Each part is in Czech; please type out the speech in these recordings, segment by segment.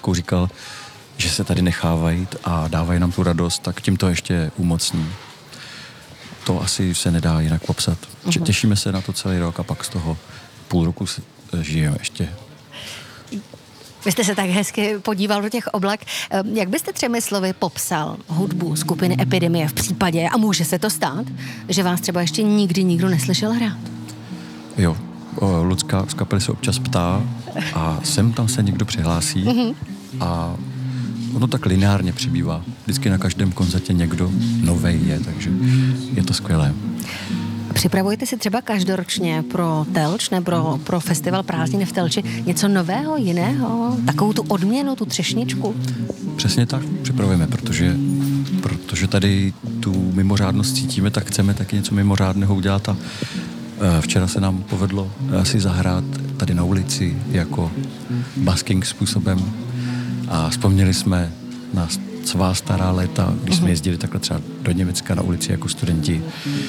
láskou říkal, že se tady nechávají a dávají nám tu radost, tak tím to ještě umocní. To asi se nedá jinak popsat. Těšíme se na to celý rok a pak z toho půl roku žijeme ještě. Vy jste se tak hezky podíval do těch oblak. Jak byste 3 slovy popsal hudbu skupiny Epidemie v případě, a může se to stát, že vás třeba ještě nikdy nikdo neslyšel hrát? Jo, Lucka z kapely se občas ptá a sem tam se někdo přihlásí a ono tak lineárně přibývá. Vždycky na každém koncertě někdo novej je, takže je to skvělé. Připravujete si třeba každoročně pro Telč nebo pro festival Prázdniny v Telči něco nového, jiného? Takovou tu odměnu, tu třešničku? Přesně tak připravujeme, protože tady tu mimořádnost cítíme, tak chceme taky něco mimořádného udělat a včera se nám povedlo si zahrát tady na ulici jako busking způsobem a vzpomněli jsme na svá stará léta, když jsme jezdili takhle třeba do Německa na ulici jako studenti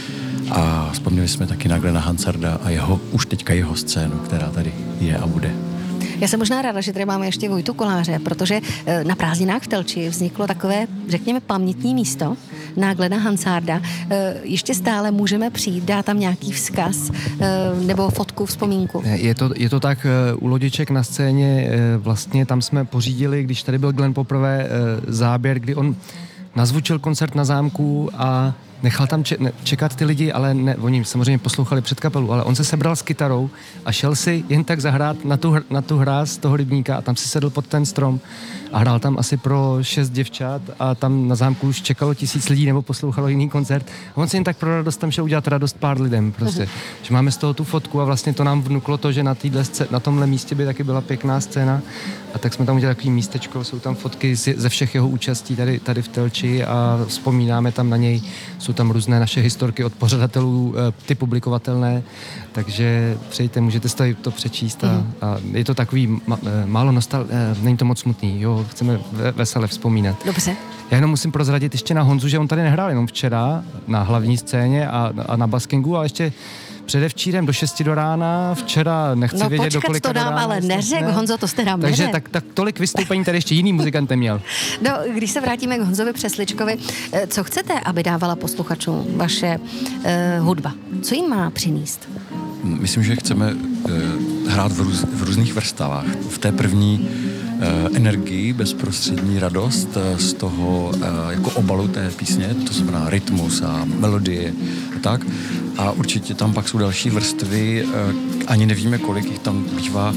a vzpomněli jsme taky na Glena Hansarda a už teďka jeho scénu, která tady je a bude. Já jsem možná ráda, že tady máme ještě Vojtu Koláře, protože na prázdninách v Telči vzniklo takové, řekněme, pamětní místo na Glena Hansarda. Ještě stále můžeme přijít, dát tam nějaký vzkaz nebo fotku, vzpomínku. Je to tak, u Lodiček na scéně vlastně tam jsme pořídili, když tady byl Glenn poprvé, záběr, kdy on nazvučil koncert na zámku a nechal tam čekat ty lidi, ale ne, oni samozřejmě poslouchali před kapelu, ale on se sebral s kytarou a šel si jen tak zahrát na tu hráz toho rybníka a tam si sedl pod ten strom a hrál tam asi pro 6 děvčat a tam na zámku už čekalo 1000 lidí nebo poslouchalo jiný koncert. A on si jen tak pro radost tam šel udělat radost pár lidem prostě. Že máme z toho tu fotku a vlastně to nám vnuklo to, že na tomhle místě by taky byla pěkná scéna a tak jsme tam udělali takový místečko, jsou tam fotky ze všech jeho účastí tady v Telči a vzpomínáme tam na něj. Jsou tam různé naše historky od pořadatelů, ty publikovatelné, takže přijďte, můžete si to přečíst a je to takový málo není to moc smutný, jo, chceme vesele vzpomínat. Dobře. Já jenom musím prozradit ještě na Honzu, že on tady nehrál jenom včera na hlavní scéně a na baskingu, ale ještě předevčírem do 6 do rána, včera nechci vědět, do kolika to dám, do rána. ale neřek, Honzo, to jste nám Takže neřek. tak tolik vystoupení tady ještě jiný muzikant neměl. No, když se vrátíme k Honzovi Přesličkovi, co chcete, aby dávala posluchačům vaše hudba? Co jim má přinést? Myslím, že chceme hrát v různých vrstvách. V té první energii, bezprostřední radost z toho jako obalu té písně, to znamená rytmus a melodie a tak. A určitě tam pak jsou další vrstvy, ani nevíme, kolik jich tam bývá,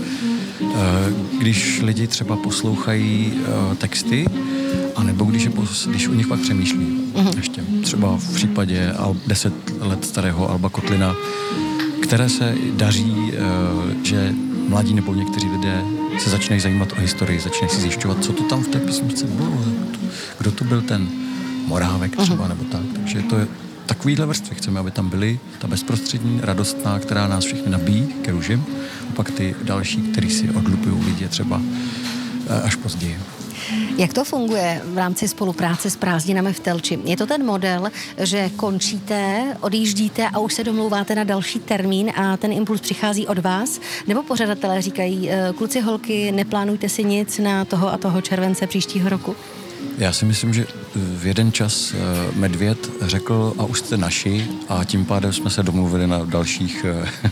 když lidi třeba poslouchají texty, anebo když o nich pak přemýšlí. Ještě třeba v případě 10 let starého Alba Kotlina, které se daří, že mladí nebo někteří lidé se začínají zajímat o historii, začínají si zjišťovat, co to tam v té písničce bylo, kdo to byl ten Morávek třeba, nebo tak. Takže to je takovýhle vrstvy. Chceme, aby tam byly ta bezprostřední, radostná, která nás všechny nabíjí ke růžím, a pak ty další, který si odlupují lidi třeba až později. Jak to funguje v rámci spolupráce s Prázdninami v Telči? Je to ten model, že končíte, odjíždíte a už se domlouváte na další termín a ten impuls přichází od vás? Nebo pořadatelé říkají, kluci, holky, neplánujte si nic na toho a toho července příštího roku? Já si myslím, že v jeden čas Medvěd řekl, a už jste naši, a tím pádem jsme se domluvili na dalších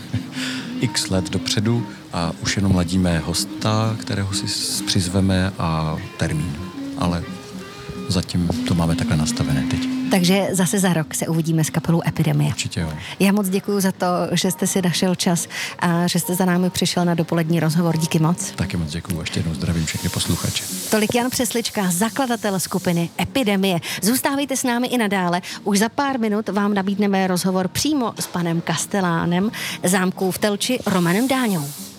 x let dopředu a už jenom ladíme hosta, kterého si přizveme a termín. Ale zatím to máme takhle nastavené teď. Takže zase za rok se uvidíme s kapelou Epidemie. Určitě jo. Já moc děkuju za to, že jste si našel čas a že jste za námi přišel na dopolední rozhovor. Díky moc. Taky moc děkuju a ještě jednou zdravím všechny posluchače. Tolik Jan Přeslička, zakladatel skupiny Epidemie. Zůstávejte s námi i nadále. Už za pár minut vám nabídneme rozhovor přímo s panem Kastelánem zámku v Telči Romanem Dáňou.